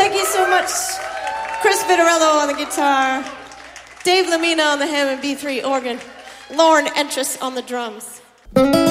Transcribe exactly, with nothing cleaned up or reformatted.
Thank you so much, Chris Vitarello on the guitar, Dave Lamina on the Hammond B three organ, Lauren Entris on the drums.